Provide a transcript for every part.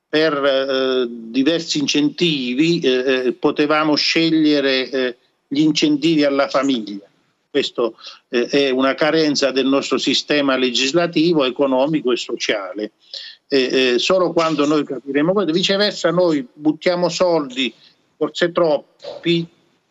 per diversi incentivi potevamo scegliere gli incentivi alla famiglia. Questo è una carenza del nostro sistema legislativo, economico e sociale. Solo quando noi capiremo questo, viceversa noi buttiamo soldi, forse troppi,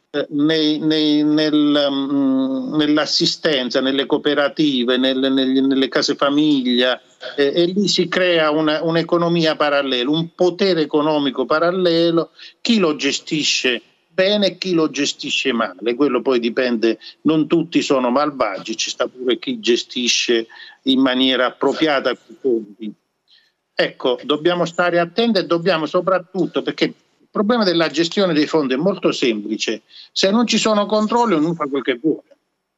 nell'assistenza, nelle cooperative, nelle case famiglia, e lì si crea un'economia parallela, un potere economico parallelo, chi lo gestisce bene e chi lo gestisce male, quello poi dipende, non tutti sono malvagi, ci sta pure chi gestisce in maniera appropriata i fondi. Ecco, dobbiamo stare attenti e dobbiamo soprattutto, perché il problema della gestione dei fondi è molto semplice, se non ci sono controlli ognuno fa quel che vuole.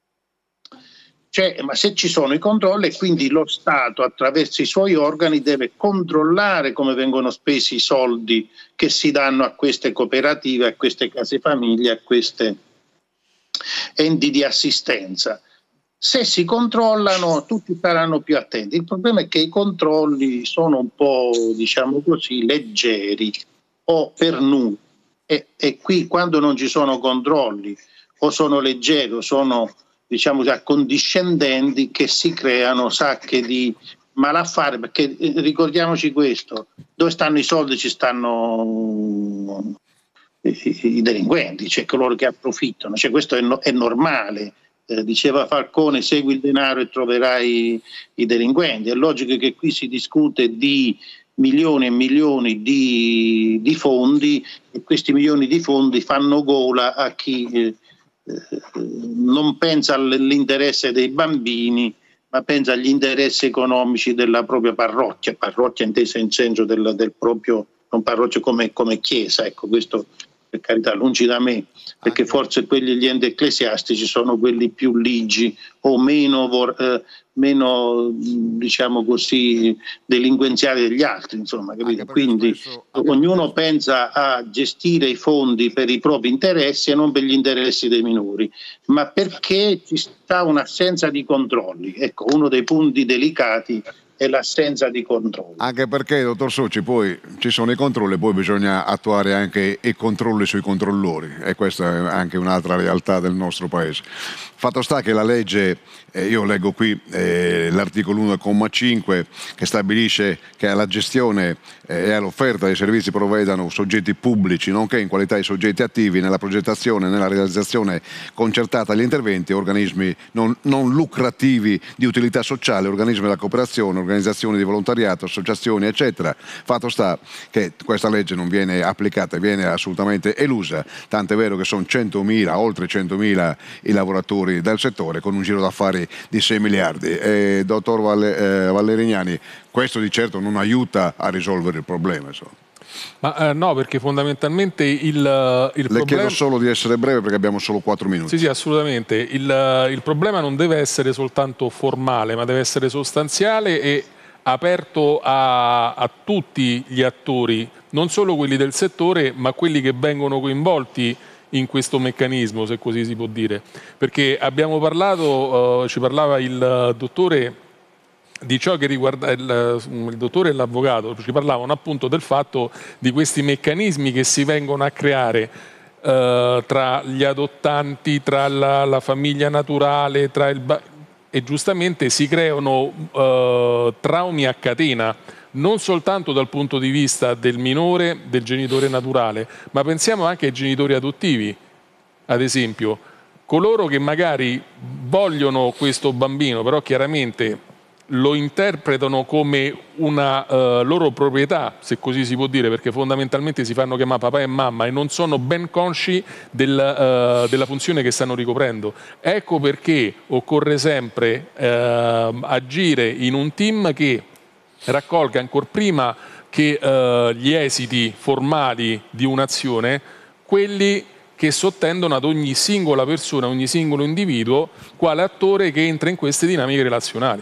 Ma se ci sono i controlli, quindi lo Stato attraverso i suoi organi deve controllare come vengono spesi i soldi che si danno a queste cooperative, a queste case famiglie, a queste enti di assistenza. Se si controllano tutti saranno più attenti. Il problema è che i controlli sono un po', diciamo così, leggeri o per nulla, e qui quando non ci sono controlli o sono leggeri o sono, diciamo, accondiscendenti, che si creano sacche di malaffare, perché ricordiamoci questo, dove stanno i soldi ci stanno i delinquenti, cioè coloro che approfittano, questo è normale. Diceva Falcone, segui il denaro e troverai i delinquenti. È logico che qui si discute di milioni e milioni di fondi, e questi milioni di fondi fanno gola a chi non pensa all'interesse dei bambini, ma pensa agli interessi economici della propria parrocchia intesa in senso del proprio, non parrocchia come chiesa, ecco, questo per carità lungi da me, perché forse gli enti ecclesiastici sono quelli più ligi o meno diciamo così delinquenziali degli altri, insomma, capito? Quindi ognuno pensa a gestire i fondi per i propri interessi e non per gli interessi dei minori, ma perché ci sta un'assenza di controlli. Ecco, uno dei punti delicati è l'assenza di controlli. Anche perché, dottor Socci, poi ci sono i controlli, poi bisogna attuare anche i controlli sui controllori, e questa è anche un'altra realtà del nostro paese. Fatto sta che la legge, io leggo qui l'articolo 1,5, che stabilisce che alla gestione e all'offerta dei servizi provvedano soggetti pubblici, nonché in qualità di soggetti attivi nella progettazione e nella realizzazione concertata degli interventi, organismi non lucrativi di utilità sociale, organismi della cooperazione, organizzazioni di volontariato, associazioni, eccetera. Fatto sta che questa legge non viene applicata, viene assolutamente elusa, tant'è vero che sono 100.000, oltre 100.000 i lavoratori del settore, con un giro d'affari di 6 miliardi. Dottor Valerignani, questo di certo non aiuta a risolvere il problema, insomma. Ma no, perché fondamentalmente il Le chiedo solo di essere breve perché abbiamo solo 4 minuti. Sì, assolutamente. Il problema non deve essere soltanto formale, ma deve essere sostanziale e aperto a tutti gli attori, non solo quelli del settore, ma quelli che vengono coinvolti in questo meccanismo, se così si può dire. Perché abbiamo parlato, ci parlava il dottore di ciò che riguarda il dottore e l'avvocato, ci parlavano appunto del fatto di questi meccanismi che si vengono a creare tra gli adottanti, tra la famiglia naturale, e giustamente si creano traumi a catena, non soltanto dal punto di vista del minore, del genitore naturale, ma pensiamo anche ai genitori adottivi, ad esempio, coloro che magari vogliono questo bambino, però chiaramente lo interpretano come una loro proprietà, se così si può dire, perché fondamentalmente si fanno chiamare papà e mamma e non sono ben consci della funzione che stanno ricoprendo. Ecco perché occorre sempre agire in un team che raccolga ancor prima che gli esiti formali di un'azione, quelli che sottendono ad ogni singola persona, ogni singolo individuo, quale attore che entra in queste dinamiche relazionali.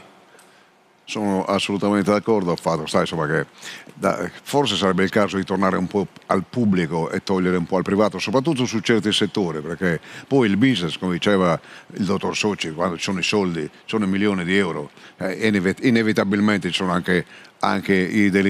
Sono assolutamente d'accordo, insomma, che forse sarebbe il caso di tornare un po' al pubblico e togliere un po' al privato, soprattutto su certi settori, perché poi il business, come diceva il dottor Socci, quando ci sono i soldi, sono milioni di euro, inevitabilmente ci sono anche i delinquenti.